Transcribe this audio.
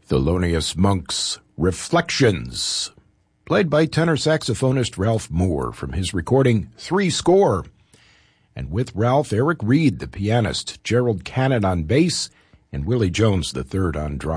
Thelonious Monk's Reflections, played by tenor saxophonist Ralph Moore from his recording Three Score. And with Ralph, Eric Reed, the pianist, Gerald Cannon on bass, and Willie Jones III on drums.